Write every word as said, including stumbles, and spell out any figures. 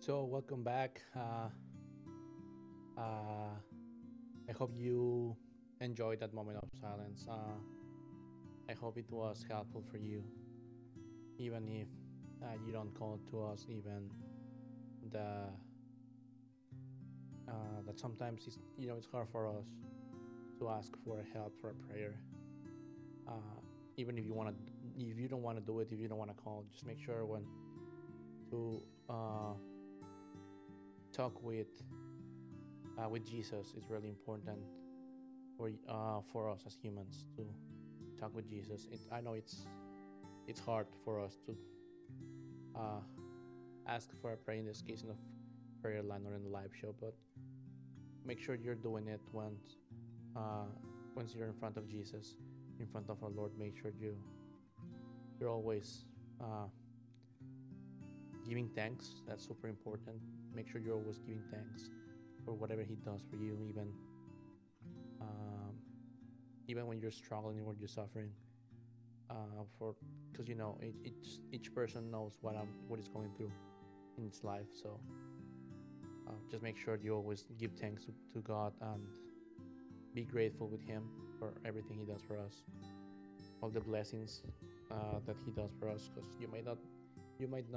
So, welcome back. Uh, uh, I hope you enjoyed that moment of silence. Uh, I hope it was helpful for you, even if uh, you don't call to us. Even the uh, that sometimes it's you know it's hard for us to ask for help for a prayer. Uh, Even if you want to, if you don't want to do it, if you don't want to call, just make sure when to uh, talk with uh, with Jesus is really important for uh, for us as humans to talk with Jesus. It, I know it's it's hard for us to uh, ask for a prayer in this case in a prayer line or in a live show, but make sure you're doing it once uh, once you're in front of Jesus, in front of our Lord. Make sure you you're always uh, giving thanks. That's super important. Make sure you're always giving thanks for whatever He does for you, even um, even when you're struggling, when you're suffering. Uh, for because you know it, each each person knows what um what is going through in its life. So uh, just make sure you always give thanks to, to God and be grateful with Him for everything He does for us, all the blessings uh, that He does for us. Because you might not you might